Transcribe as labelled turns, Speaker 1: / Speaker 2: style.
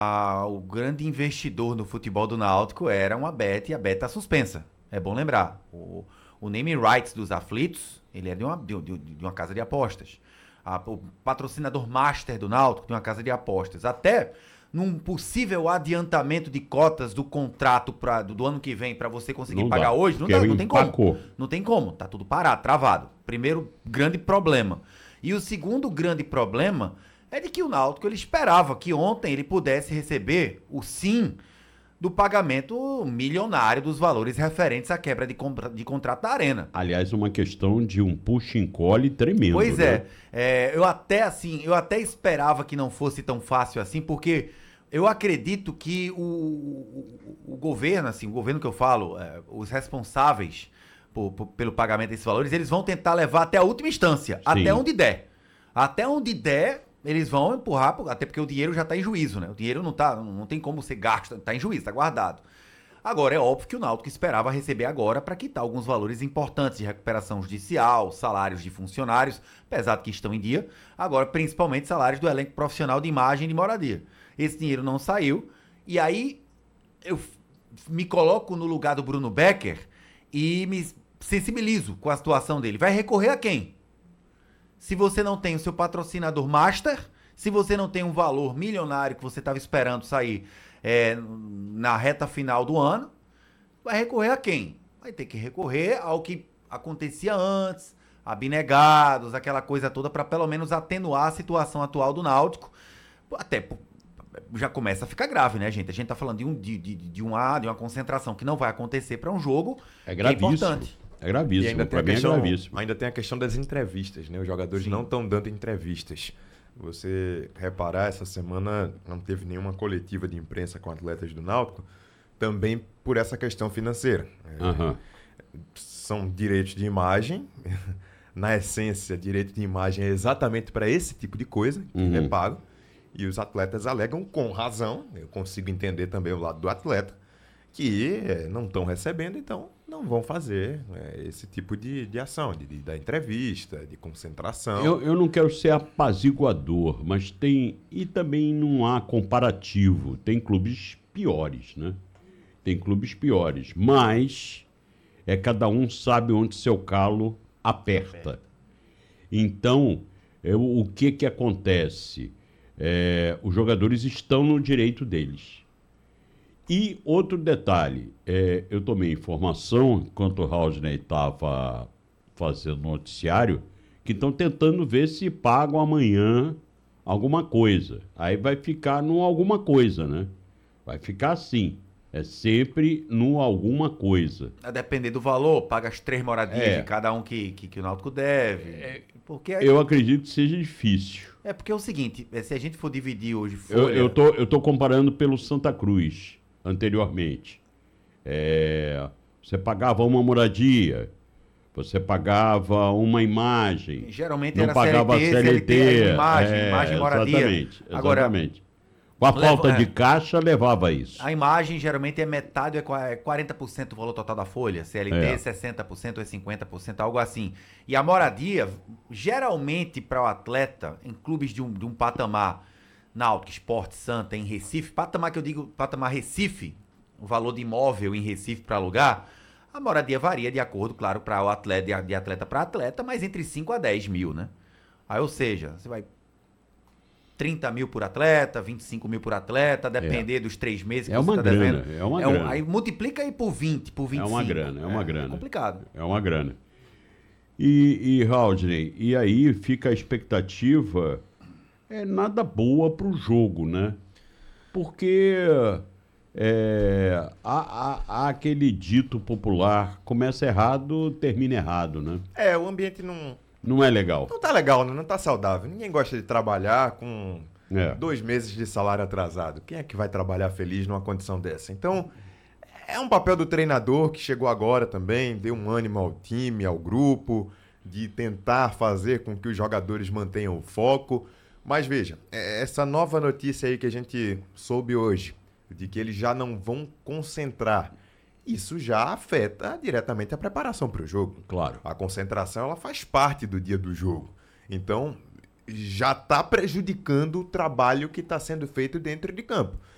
Speaker 1: O grande investidor no futebol do Náutico era uma Bet e a Bet está suspensa. É bom lembrar. O naming rights dos aflitos, ele é de uma casa de apostas. O patrocinador master do Náutico de uma casa de apostas. Até num possível adiantamento de cotas do contrato do ano que vem para você conseguir
Speaker 2: Não
Speaker 1: pagar
Speaker 2: dá,
Speaker 1: hoje,
Speaker 2: porque
Speaker 1: não tem como.
Speaker 2: empacou.
Speaker 1: Não tem como, tá tudo parado, travado. Primeiro grande problema. E o segundo grande problema é de que o Náutico ele esperava que ontem ele pudesse receber o sim do pagamento milionário dos valores referentes à quebra de contrato da Arena.
Speaker 2: Aliás, uma questão de um puxa e encolhe tremendo.
Speaker 1: Pois
Speaker 2: né?
Speaker 1: eu até esperava que não fosse tão fácil assim, porque eu acredito que o governo, assim, o governo que eu falo, os responsáveis pelo pagamento desses valores, eles vão tentar levar até a última instância,
Speaker 2: Sim.
Speaker 1: até onde der. Até onde der, eles vão empurrar, até porque o dinheiro já está em juízo, né? O dinheiro não tem como ser gasto, está em juízo, está guardado. Agora, é óbvio que o Náutico esperava receber agora para quitar alguns valores importantes de recuperação judicial, salários de funcionários, apesar de que estão em dia, agora principalmente salários do elenco profissional de imagem e de moradia. Esse dinheiro não saiu, e aí eu me coloco no lugar do Bruno Becker e me sensibilizo com a situação dele. Vai recorrer a quem? Se você não tem o seu patrocinador master, se você não tem um valor milionário que você estava esperando sair na reta final do ano, vai recorrer a quem? Vai ter que recorrer ao que acontecia antes, abnegados, aquela coisa toda, para pelo menos atenuar a situação atual do Náutico. Até já começa a ficar grave, né, gente? A gente tá falando de uma concentração que não vai acontecer para um jogo
Speaker 2: É
Speaker 1: que é
Speaker 2: gravíssimo.
Speaker 1: importante.
Speaker 2: É gravíssimo. Para mim é gravíssimo.
Speaker 3: Ainda tem a questão das entrevistas, né? Os jogadores não estão dando entrevistas. Você reparar, essa semana não teve nenhuma coletiva de imprensa com atletas do Náutico, também por essa questão financeira.
Speaker 2: Aham.
Speaker 3: São direitos de imagem. Na essência, direito de imagem é exatamente para esse tipo de coisa que é pago. E os atletas alegam com razão, eu consigo entender também o lado do atleta, que não estão recebendo, então não vão fazer esse tipo de ação, da entrevista, de concentração.
Speaker 2: Eu não quero ser apaziguador, mas tem... E também não há comparativo. Tem clubes piores, né? Tem clubes piores, mas cada um sabe onde seu calo aperta. Então, o que acontece? Os jogadores estão no direito deles. E outro detalhe, eu tomei informação, enquanto o Raulney estava fazendo noticiário, que estão tentando ver se pagam amanhã alguma coisa. Aí vai ficar no alguma coisa, né? Vai ficar assim. É sempre no alguma coisa.
Speaker 1: A depender do valor, paga as 3 moradias de cada um que o Náutico deve. Porque
Speaker 2: Eu acredito que seja difícil.
Speaker 1: É porque é o seguinte, se a gente for dividir hoje...
Speaker 2: Eu tô comparando pelo Santa Cruz, anteriormente. Você pagava uma moradia, você pagava uma imagem.
Speaker 1: Geralmente
Speaker 2: não
Speaker 1: era
Speaker 2: pagava CLT.
Speaker 1: Imagem, moradia.
Speaker 2: Exatamente.
Speaker 1: Agora,
Speaker 2: com a falta de caixa, levava isso.
Speaker 1: A imagem geralmente é metade, é 40% do valor total da folha. CLT, 60% ou 50%, algo assim. E a moradia, geralmente para o atleta, em clubes de um patamar, Náutico, Sport, Santa, em Recife, patamar que eu digo, patamar Recife, o valor de imóvel em Recife para alugar, a moradia varia de acordo, claro, para o atleta, de atleta para atleta, mas entre 5 a 10 mil, né? Aí, ou seja, você vai 30 mil por atleta, 25 mil por atleta, depender dos 3 meses que você está devendo.
Speaker 2: É uma grana.
Speaker 1: Aí multiplica aí por 20, por 25.
Speaker 2: É uma grana, é uma grana.
Speaker 1: É complicado.
Speaker 2: É uma grana. E Raulney, e aí fica a expectativa nada boa para o jogo, né? Porque há aquele dito popular, começa errado, termina errado, né?
Speaker 3: O ambiente
Speaker 2: não é legal.
Speaker 3: Não tá legal, não tá saudável. Ninguém gosta de trabalhar com 2 meses de salário atrasado. Quem é que vai trabalhar feliz numa condição dessa? Então, é um papel do treinador que chegou agora também, deu um ânimo ao time, ao grupo, de tentar fazer com que os jogadores mantenham o foco. Mas veja, essa nova notícia aí que a gente soube hoje, de que eles já não vão concentrar, isso já afeta diretamente a preparação para o jogo.
Speaker 2: Claro.
Speaker 3: A concentração ela faz parte do dia do jogo. Então, já está prejudicando o trabalho que está sendo feito dentro de campo.